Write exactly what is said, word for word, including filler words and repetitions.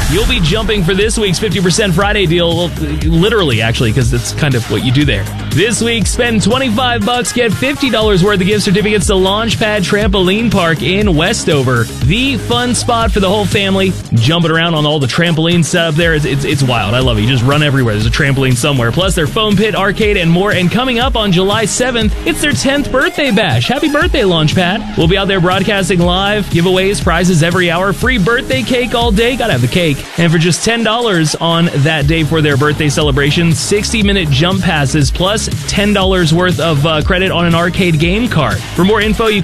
You'll be jumping for this week's fifty percent Friday deal, well, literally, actually, because that's kind of what you do there. This week, spend twenty-five bucks, get fifty dollars worth of gift certificates to Launchpad Trampoline Park in Westover. The fun spot for the whole family. Jumping around on all the trampolines set up there. It's, it's, it's wild. I love it. You just run everywhere. There's a trampoline somewhere. Plus, their foam pit, arcade, and more. And coming up on July seventh, it's their tenth birthday bash. Happy birthday, Launchpad. We'll be out there broadcasting live, giveaways, prizes every hour, free birthday cake all day. Gotta have the cake. And for just ten dollars on that day for their birthday celebration, sixty minute jump passes plus ten dollars worth of uh, credit on an arcade game card. For more info, you